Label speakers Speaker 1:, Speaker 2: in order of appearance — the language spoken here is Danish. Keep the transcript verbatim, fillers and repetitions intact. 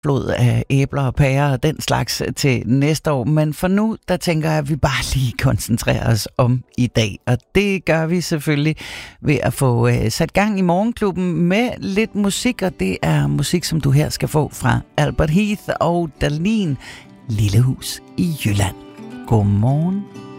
Speaker 1: flod af æbler og pærer og den slags til næste år. Men for nu, der tænker jeg, at vi bare lige koncentrerer os om i dag. Og det gør vi selvfølgelig ved at få uh, sat gang i Morgenklubben med lidt musik. Og det er musik, som du her skal få fra Albert Heath og Dahlin, Lille Hus i Jylland. Godmorgen.